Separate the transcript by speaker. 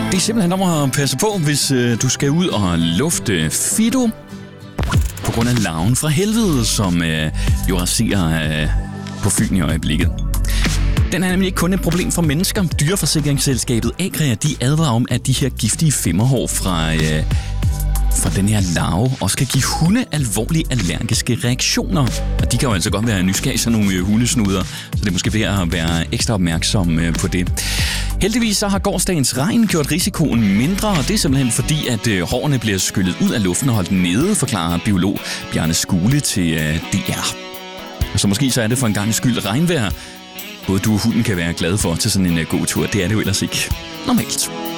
Speaker 1: Det er simpelthen om at passe på, hvis du skal ud og lufte Fido på grund af larven fra helvede, som jo raserer på Fyn i øjeblikket. Den er nemlig ikke kun et problem for mennesker. Dyreforsikringsselskabet Agria, de advarer om, at de her giftige femmerhår fra den her larve også kan give hunde alvorlige allergiske reaktioner. Og de kan jo altså godt være nysgerrige, sådan nogle hundesnuder, så det er måske værd at være ekstra opmærksom på det. Heldigvis så har gårsdagens regn gjort risikoen mindre, og det er simpelthen fordi, at hårene bliver skyllet ud af luften og holdt nede, forklarer biolog Bjarne Skule til DR. Så måske så er det for en gang skyld regnvejr. Både du og hunden kan være glade for til sådan en god tur. Det er det jo ellers ikke normalt.